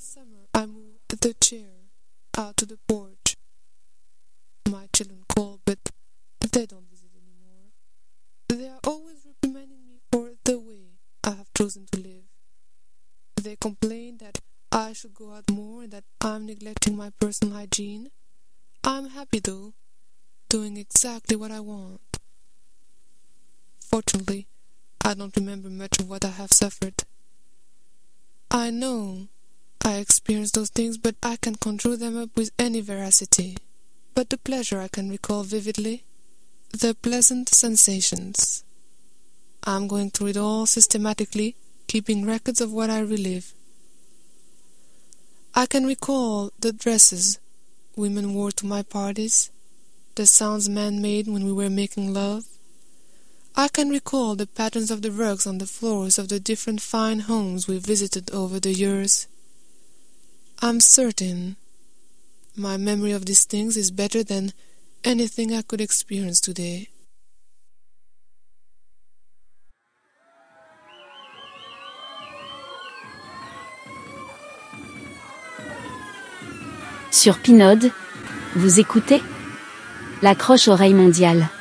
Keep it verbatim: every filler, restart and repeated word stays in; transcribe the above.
summer, I moved the chair out to the porch. My children call, but they don't visit anymore. They are always reprimanding me for the way I have chosen to live. They complain that I should go out more and that I'm neglecting my personal hygiene. I'm happy, though, doing exactly what I want. Fortunately, I don't remember much of what I have suffered. I know I experienced those things, but I can conjure them up with any veracity. But the pleasure I can recall vividly, the pleasant sensations. I'm going through it all systematically, keeping records of what I relive. I can recall the dresses women wore to my parties, the sounds men made when we were making love. I can recall the patterns of the rugs on the floors of the different fine homes we visited over the years. I'm certain my memory of these things is better than anything I could experience today. Sur Pinode, vous écoutez La Croche-Oreille Mondiale.